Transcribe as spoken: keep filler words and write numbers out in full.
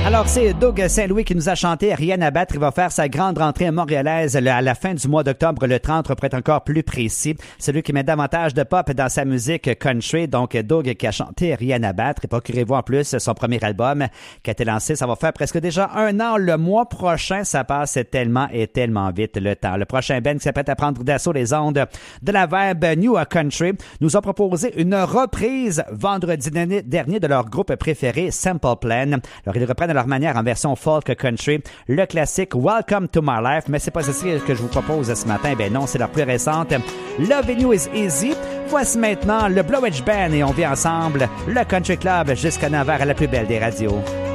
Alors, c'est Doug Saint-Louis qui nous a chanté Rien à battre. Il va faire sa grande rentrée montréalaise à la fin du mois d'octobre, le trente, pour être encore plus précis. C'est lui qui met davantage de pop dans sa musique country. Donc, Doug qui a chanté Rien à battre. Et procurez-vous en plus son premier album qui a été lancé. Ça va faire presque déjà un an. Le mois prochain, ça passe tellement et tellement vite le temps. Le prochain band qui s'apprête à prendre d'assaut les ondes de la vibe New Country nous a proposé une reprise vendredi dernier de leur groupe préféré, Simple Plan. Alors, ils reprennent à leur manière en version folk country le classique Welcome to My Life, mais c'est pas ceci que je vous propose ce matin. Ben non, c'est leur plus récente Loving You Is Easy. Voici maintenant le Blowedge Band et on vit ensemble le Country Club jusqu'à neuf heures à la plus belle des radios.